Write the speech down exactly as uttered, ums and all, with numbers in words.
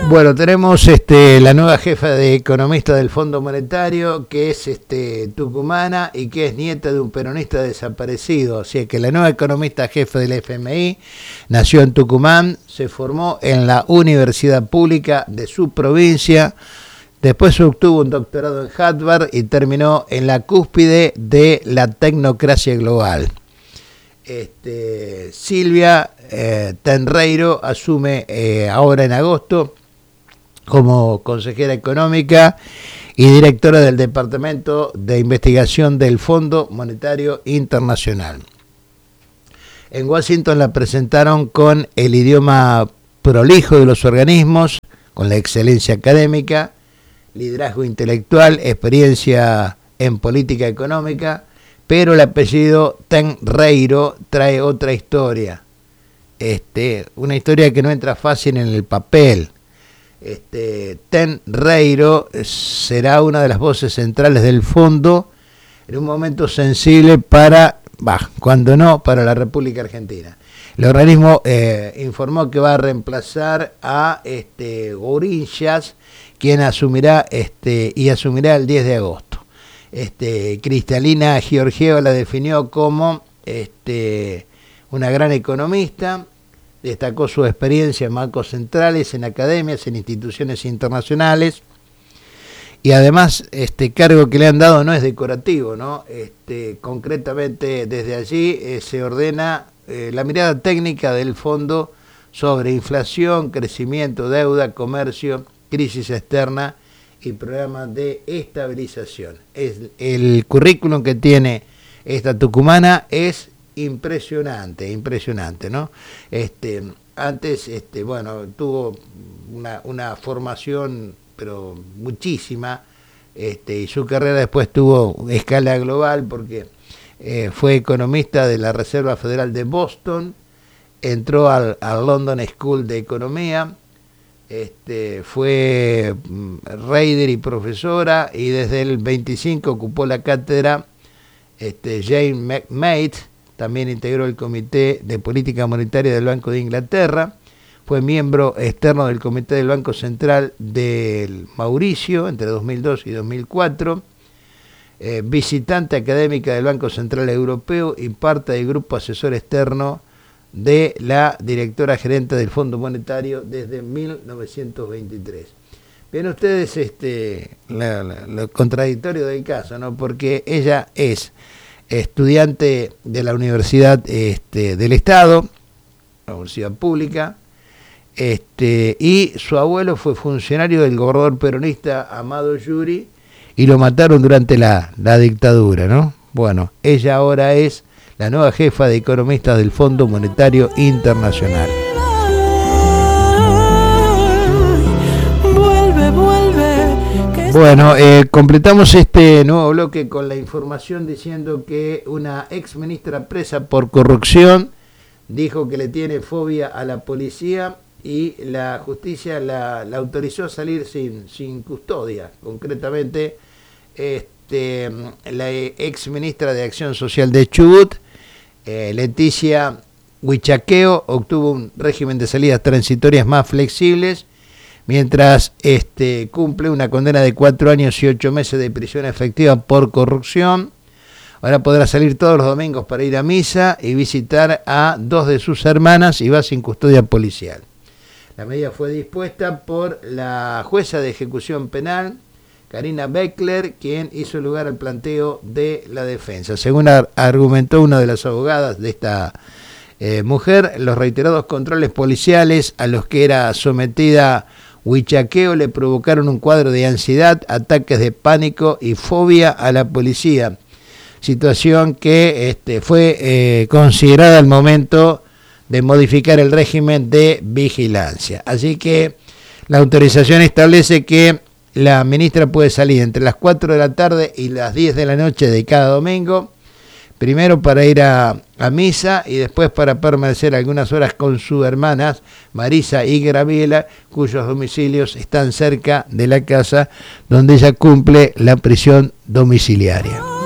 Bueno, tenemos este, la nueva jefa de economista del Fondo Monetario, que es este, tucumana y que es nieta de un peronista desaparecido. O sea que la nueva economista jefa del F M I nació en Tucumán, se formó en la universidad pública de su provincia, después obtuvo un doctorado en Harvard y terminó en la cúspide de la tecnocracia global. Este, Silvia eh, Tenreiro asume eh, ahora en agosto como consejera económica y directora del Departamento de Investigación del Fondo Monetario Internacional. En Washington la presentaron con el idioma prolijo de los organismos, con la excelencia académica, liderazgo intelectual, experiencia en política económica, pero el apellido Tenreiro trae otra historia, este, una historia que no entra fácil en el papel. Este, Tenreiro será una de las voces centrales del fondo en un momento sensible para, bah, cuando no, para la República Argentina. El organismo eh, informó que va a reemplazar a este, Gourinchas, quien asumirá este, y asumirá el diez de agosto. Este, Cristalina Georgieva la definió como este, una gran economista. Destacó su experiencia en bancos centrales, en academias, en instituciones internacionales, y además este cargo que le han dado no es decorativo, ¿no? Este, concretamente desde allí eh, se ordena eh, la mirada técnica del fondo sobre inflación, crecimiento, deuda, comercio, crisis externa y programas de estabilización. Es, el currículum que tiene esta tucumana es impresionante, impresionante, ¿no? Este, antes, este, bueno, tuvo una, una formación, pero muchísima, este, y su carrera después tuvo escala global porque eh, fue economista de la Reserva Federal de Boston, entró al, al London School de Economía, este, fue Raider y profesora, y desde el veinticinco ocupó la cátedra este, Jane McMate. También integró el Comité de Política Monetaria del Banco de Inglaterra, fue miembro externo del Comité del Banco Central del Mauricio entre dos mil dos y dos mil cuatro, eh, visitante académica del Banco Central Europeo y parte del grupo asesor externo de la directora gerente del Fondo Monetario desde mil novecientos veintitrés. Ven ustedes este, la, la, lo contradictorio del caso, ¿no? Porque ella es estudiante de la Universidad este, del Estado, la Universidad Pública, este, y su abuelo fue funcionario del gobernador peronista Amado Yuri y lo mataron durante la, la dictadura, ¿no? Bueno, ella ahora es la nueva jefa de economistas del Fondo Monetario Internacional. Vuelve, vuelve. Bueno, eh, completamos este nuevo bloque con la información diciendo que una ex ministra presa por corrupción dijo que le tiene fobia a la policía y la justicia la, la autorizó a salir sin, sin custodia. Concretamente, este, la ex ministra de Acción Social de Chubut, eh, Leticia Huichaqueo, obtuvo un régimen de salidas transitorias más flexibles, mientras este, cumple una condena de cuatro años y ocho meses de prisión efectiva por corrupción. Ahora podrá salir todos los domingos para ir a misa y visitar a dos de sus hermanas y va sin custodia policial. La medida fue dispuesta por la jueza de ejecución penal, Karina Beckler, quien hizo lugar al planteo de la defensa. Según argumentó una de las abogadas de esta eh, mujer, los reiterados controles policiales a los que era sometida Huichaqueo le provocaron un cuadro de ansiedad, ataques de pánico y fobia a la policía, situación que este, fue eh, considerada al momento de modificar el régimen de vigilancia. Así que la autorización establece que la ministra puede salir entre las cuatro de la tarde y las diez de la noche de cada domingo, primero para ir a, a misa y después para permanecer algunas horas con sus hermanas Marisa y Graviela, cuyos domicilios están cerca de la casa donde ella cumple la prisión domiciliaria.